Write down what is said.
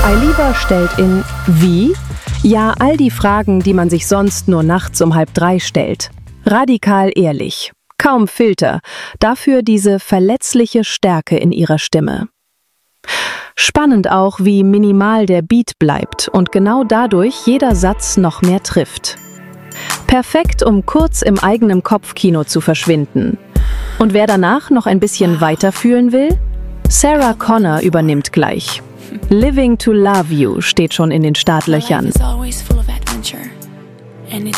Ailiva stellt in Wie? Ja, all die Fragen, die man sich sonst nur nachts um 2:30 stellt. Radikal ehrlich. Kaum Filter. Dafür diese verletzliche Stärke in ihrer Stimme. Spannend auch, wie minimal der Beat bleibt und genau dadurch jeder Satz noch mehr trifft. Perfekt, um kurz im eigenen Kopfkino zu verschwinden. Und wer danach noch ein bisschen weiterfühlen will? Sarah Connor übernimmt gleich. Living to Love You steht schon in den Startlöchern. My life is always full of adventure, and it's